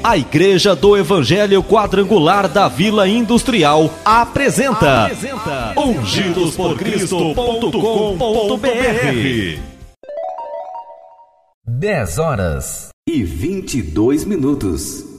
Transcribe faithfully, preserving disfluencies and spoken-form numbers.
A Igreja do Evangelho Quadrangular da Vila Industrial apresenta, apresenta ungidos por cristo ponto com ponto b r. dez horas e vinte e dois minutos.